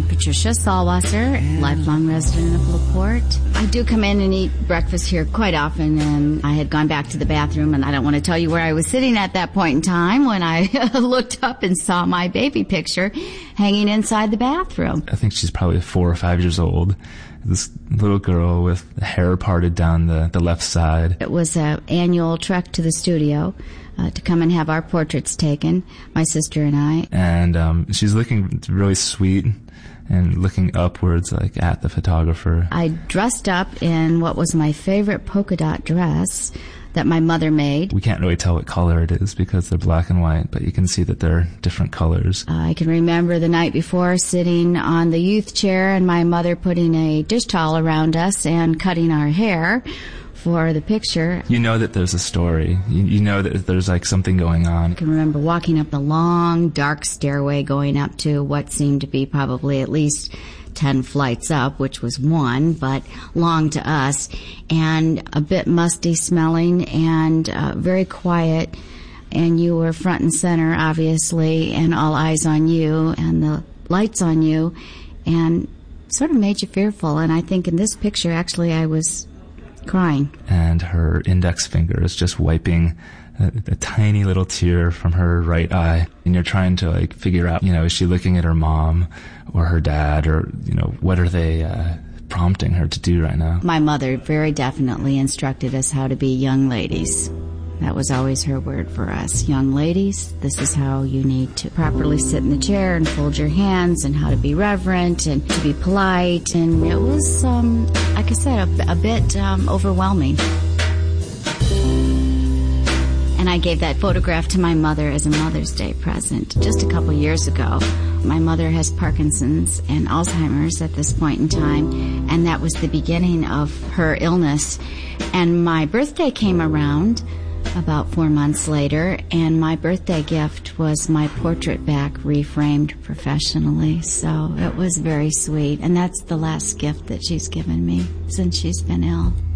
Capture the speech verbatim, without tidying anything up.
Patricia Sahlwasser, lifelong resident of LaPorte. I do come in and eat breakfast here quite often, and I had gone back to the bathroom, and I don't want to tell you where I was sitting at that point in time when I looked up and saw my baby picture hanging inside the bathroom. I think she's probably four or five years old. This little girl with hair parted down the, the left side. It was an annual trek to the studio uh, to come and have our portraits taken, my sister and I. And um, she's looking really sweet and looking upwards, like at the photographer. I dressed up in what was my favorite polka dot dress that my mother made. We can't really tell what color it is because they're black and white, but you can see that they're different colors. Uh, I can remember the night before sitting on the youth chair and my mother putting a dish towel around us and cutting our hair for the picture. You know that there's a story. You, you know that there's like something going on. I can remember walking up the long, dark stairway going up to what seemed to be probably at least ten flights up, which was one, but long to us, and a bit musty smelling and uh, very quiet. And you were front and center, obviously, and all eyes on you and the lights on you, and sort of made you fearful. And I think in this picture, actually, I was crying. And her index finger is just wiping a, a tiny little tear from her right eye. And you're trying to, like, figure out, you know, is she looking at her mom or her dad, or, you know, what are they uh, prompting her to do right now? My mother very definitely instructed us how to be young ladies. That was always her word for us. Young ladies, this is how you need to properly sit in the chair and fold your hands, and how to be reverent and to be polite. And it was, um, like I said, a, a bit um, overwhelming. And I gave that photograph to my mother as a Mother's Day present just a couple years ago. My mother has Parkinson's and Alzheimer's at this point in time, and that was the beginning of her illness. And my birthday came around about four months later, and my birthday gift was my portrait back reframed professionally. So it was very sweet, and that's the last gift that she's given me since she's been ill.